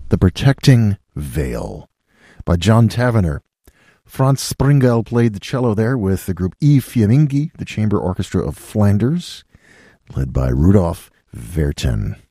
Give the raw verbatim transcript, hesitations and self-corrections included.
The Protecting Veil by John Tavener. Franz Springel played the cello there with the group I Fiamminghi, the chamber orchestra of Flanders, led by Rudolf Verten.